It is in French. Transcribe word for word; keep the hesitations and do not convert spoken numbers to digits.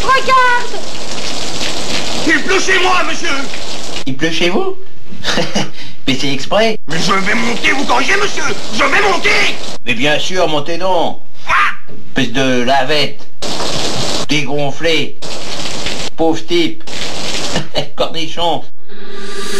Regarde! Il pleut chez moi, monsieur! Il pleut chez vous? Mais c'est exprès. Mais je vais monter, vous corrigez, monsieur! Je vais monter! Mais bien sûr, montez donc. Ah! Espèce de lavette. Dégonflé. Pauvre type. Cornichon.